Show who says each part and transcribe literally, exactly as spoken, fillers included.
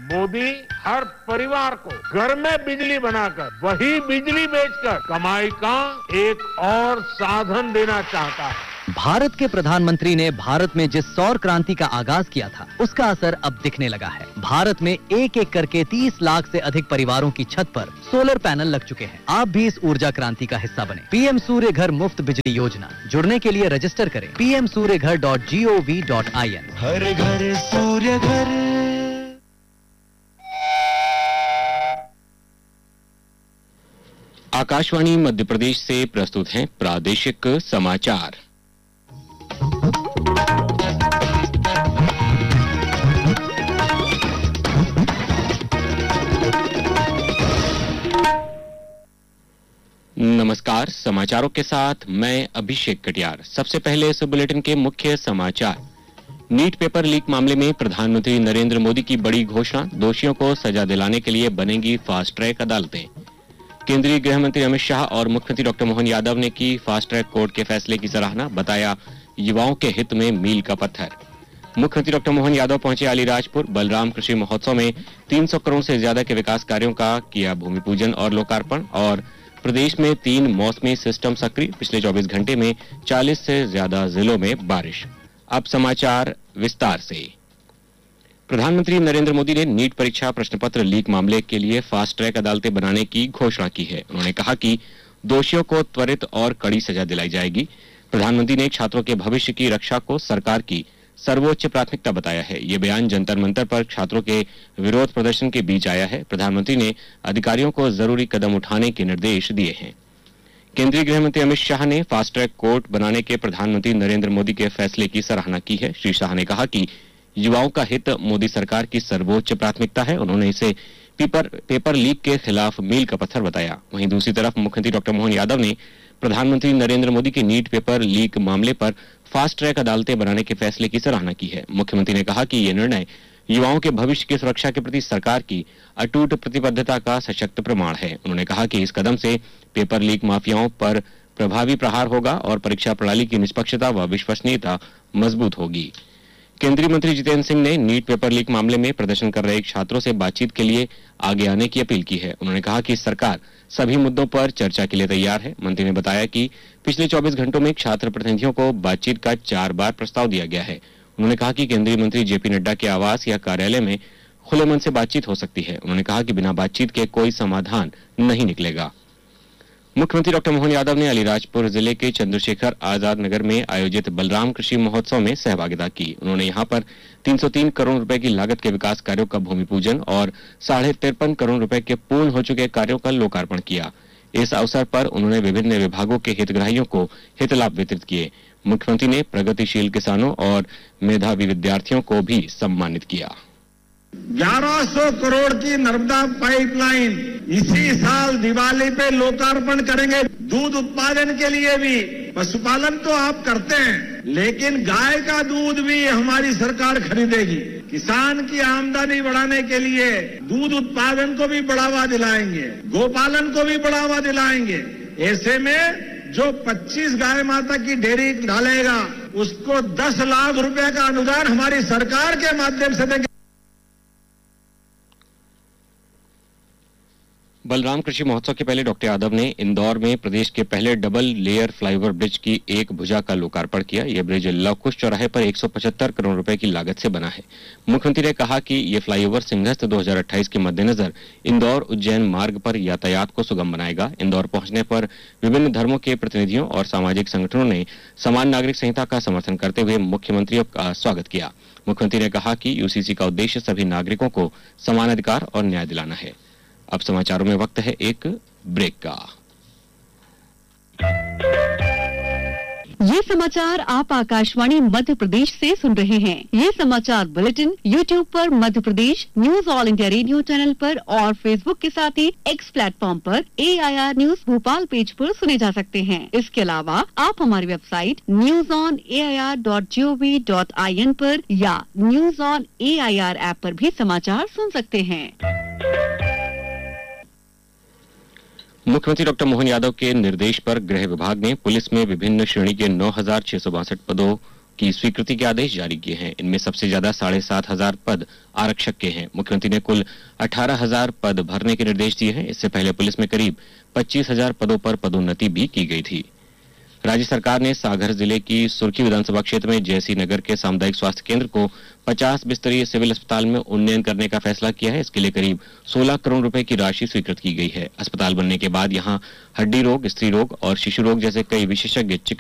Speaker 1: मोदी हर परिवार को घर में बिजली बनाकर वही बिजली बेचकर कमाई का एक और साधन देना चाहता है।
Speaker 2: भारत के प्रधानमंत्री ने भारत में जिस सौर क्रांति का आगाज किया था, उसका असर अब दिखने लगा है। भारत में एक एक करके तीस लाख से अधिक परिवारों की छत पर सोलर पैनल लग चुके हैं। आप भी इस ऊर्जा क्रांति का हिस्सा बने। पीएम सूर्य घर मुफ्त बिजली योजना, जुड़ने के लिए रजिस्टर करें पी एम सूर्य घर dot G O V dot I N.
Speaker 3: हर घर सूर्य घर।
Speaker 4: आकाशवाणी मध्य प्रदेश से प्रस्तुत हैं प्रादेशिक समाचार। नमस्कार, समाचारों के साथ मैं अभिषेक कटियार। सबसे पहले इस बुलेटिन के मुख्य समाचार। नीट पेपर लीक मामले में प्रधानमंत्री नरेंद्र मोदी की बड़ी घोषणा, दोषियों को सजा दिलाने के लिए बनेंगी फास्ट ट्रैक अदालतें। केंद्रीय गृह मंत्री अमित शाह और मुख्यमंत्री डॉक्टर मोहन यादव ने की फास्ट ट्रैक कोर्ट के फैसले की सराहना, बताया युवाओं के हित में मील का पत्थर। मुख्यमंत्री डॉक्टर मोहन यादव पहुंचे अलीराजपुर। बलराम कृषि महोत्सव में तीन सौ करोड़ से ज्यादा के विकास कार्यों का किया भूमि पूजन और लोकार्पण। और प्रदेश में तीन मौसमी सिस्टम सक्रिय, पिछले चौबीस घंटे में चालीस से ज्यादा जिलों में बारिश। अब समाचार विस्तार से। प्रधानमंत्री नरेंद्र मोदी ने नीट परीक्षा प्रश्न पत्र लीक मामले के लिए फास्ट ट्रैक अदालतें बनाने की घोषणा की है। उन्होंने कहा कि दोषियों को त्वरित और कड़ी सजा दिलाई जाएगी। प्रधानमंत्री ने छात्रों के भविष्य की रक्षा को सरकार की सर्वोच्च प्राथमिकता बताया है। ये बयान जंतर मंतर पर छात्रों के विरोध प्रदर्शन के बीच आया है। प्रधानमंत्री ने अधिकारियों को जरूरी कदम उठाने के निर्देश दिए हैं। केंद्रीय गृह मंत्री अमित शाह ने फास्ट ट्रैक कोर्ट बनाने के प्रधानमंत्री नरेंद्र मोदी के फैसले की सराहना की है। श्री शाह ने कहा कि युवाओं का हित मोदी सरकार की सर्वोच्च प्राथमिकता है। उन्होंने इसे पेपर पेपर लीक के खिलाफ मील का पत्थर बताया। वहीं दूसरी तरफ मुख्यमंत्री डॉक्टर मोहन यादव ने प्रधानमंत्री नरेंद्र मोदी के नीट पेपर लीक मामले पर फास्ट ट्रैक अदालतें बनाने के फैसले की सराहना की है। मुख्यमंत्री ने कहा कि यह निर्णय युवाओं के भविष्य की सुरक्षा के प्रति सरकार की अटूट प्रतिबद्धता का सशक्त प्रमाण है। उन्होंने कहा कि इस कदम से पेपर लीक माफियाओं पर प्रभावी प्रहार होगा और परीक्षा प्रणाली की निष्पक्षता व विश्वसनीयता मजबूत होगी। केंद्रीय मंत्री जितेंद्र सिंह ने नीट पेपर लीक मामले में प्रदर्शन कर रहे छात्रों से बातचीत के लिए आगे आने की अपील की है। उन्होंने कहा कि सरकार सभी मुद्दों पर चर्चा के लिए तैयार है। मंत्री ने बताया कि पिछले चौबीस घंटों में छात्र प्रतिनिधियों को बातचीत का चार बार प्रस्ताव दिया गया है। उन्होंने कहा कि केंद्रीय मंत्री जेपी नड्डा के आवास या कार्यालय में खुले मन से बातचीत हो सकती है। उन्होंने कहा कि बिना बातचीत के कोई समाधान नहीं निकलेगा। मुख्यमंत्री डॉक्टर मोहन यादव ने अलीराजपुर जिले के चंद्रशेखर आजाद नगर में आयोजित बलराम कृषि महोत्सव में सहभागिता की। उन्होंने यहां पर तीन सौ तीन करोड़ रुपए की लागत के विकास कार्यों का भूमि पूजन और साढ़े तिरपन करोड़ रुपए के पूर्ण हो चुके कार्यों का लोकार्पण किया। इस अवसर पर उन्होंने विभिन्न विभागों के हितग्राहियों को हित लाभ वितरित किए। मुख्यमंत्री ने प्रगतिशील किसानों और मेधावी विद्यार्थियों को भी सम्मानित किया।
Speaker 5: ग्यारह सौ करोड़ की नर्मदा पाइपलाइन इसी साल दिवाली पे लोकार्पण करेंगे। दूध उत्पादन के लिए भी, पशुपालन तो आप करते हैं, लेकिन गाय का दूध भी हमारी सरकार खरीदेगी। किसान की आमदनी बढ़ाने के लिए दूध उत्पादन को भी बढ़ावा दिलाएंगे, गोपालन को भी बढ़ावा दिलाएंगे। ऐसे में जो पच्चीस गाय माता की डेयरी डालेगा उसको दस लाख रुपए का अनुदान हमारी सरकार के माध्यम से देंगे।
Speaker 4: बलराम कृषि महोत्सव के पहले डॉक्टर यादव ने इंदौर में प्रदेश के पहले डबल लेयर फ्लाईओवर ब्रिज की एक भुजा का लोकार्पण किया। यह ब्रिज लवकुश चौराहे पर एक सौ पचहत्तर करोड़ रुपए की लागत से बना है। मुख्यमंत्री ने कहा कि यह फ्लाईओवर सिंहस्थ दो हज़ार अट्ठाईस के मद्देनजर इंदौर उज्जैन मार्ग पर यातायात को सुगम बनाएगा। इंदौर पहुंचने पर विभिन्न धर्मों के प्रतिनिधियों और सामाजिक संगठनों ने समान नागरिक संहिता का समर्थन करते हुए मुख्यमंत्री का स्वागत किया। मुख्यमंत्री ने कहा कि यूसीसी का उद्देश्य सभी नागरिकों को समान अधिकार और न्याय दिलाना है। अब समाचारों में वक्त है एक ब्रेक का।
Speaker 6: ये समाचार आप आकाशवाणी मध्य प्रदेश से सुन रहे हैं। ये समाचार बुलेटिन यूट्यूब पर Madhya Pradesh news all India radio channel पर और फेसबुक के साथ ही एक्स प्लेटफॉर्म पर ए I R news Bhopal page पर सुने जा सकते हैं। इसके अलावा आप हमारी website news on A I R dot G O V dot I N पर या news on A I R app पर भी समाचार सुन सकते हैं।
Speaker 4: मुख्यमंत्री डॉक्टर मोहन यादव के निर्देश पर गृह विभाग ने पुलिस में विभिन्न श्रेणी के नौ हजार छह सौ बासठ पदों की स्वीकृति के आदेश जारी किए हैं। इनमें सबसे ज्यादा साढ़े सात हजार पद आरक्षक के हैं। मुख्यमंत्री ने कुल अठारह हजार पद भरने के निर्देश दिए हैं। इससे पहले पुलिस में करीब पच्चीस हजार पदों पर पदोन्नति भी की गई थी। राज्य सरकार ने सागर जिले की सुर्खी विधानसभा क्षेत्र में जयसी नगर के सामुदायिक स्वास्थ्य केंद्र को पचास बिस्तरीय सिविल अस्पताल में उन्नयन करने का फैसला किया है। इसके लिए करीब सोलह करोड़ रुपए की राशि स्वीकृत की गई है। अस्पताल बनने के बाद यहां हड्डी रोग, स्त्री रोग और शिशु रोग जैसे कई विशेषज्ञ